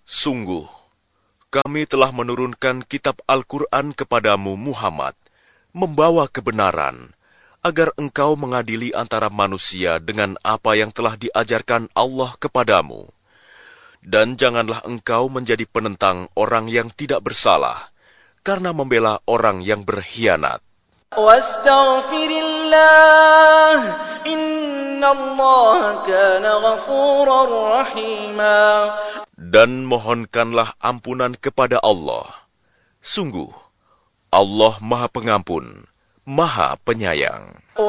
Sungguh, kami telah menurunkan kitab Al-Quran kepadamu Muhammad, membawa kebenaran, agar engkau mengadili antara manusia dengan apa yang telah diajarkan Allah kepadamu. Dan janganlah engkau menjadi penentang orang yang tidak bersalah, karena membela orang yang berkhianat. Wastaghfirillah, innallaha kana ghafurar rahima. Dan mohonkanlah ampunan kepada Allah. Sungguh, Allah Maha Pengampun, Maha Penyayang.